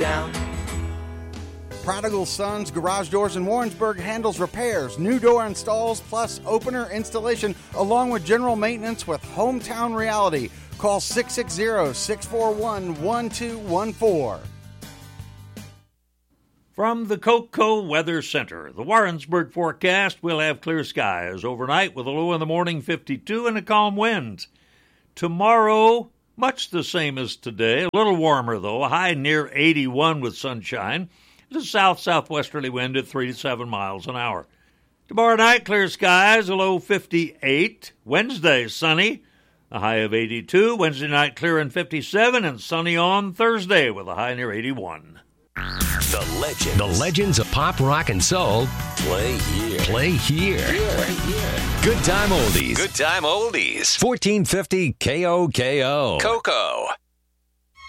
down. Prodigal Sons Garage Doors in Warrensburg handles repairs, new door installs, plus opener installation, along with general maintenance with Hometown Reality. Call 660-641-1214. From the Coco Weather Center, the Warrensburg forecast will have clear skies overnight with a low in the morning 52 and a calm wind. Tomorrow, much the same as today, a little warmer though, a high near 81 with sunshine. The south-southwesterly wind at 3 to 7 miles an hour. Tomorrow night, clear skies, a low 58. Wednesday, sunny, a high of 82. Wednesday night, clear and 57, and sunny on Thursday with a high near 81. The legends of pop, rock, and soul play here. Good time oldies. 1450 KOKO. Coco.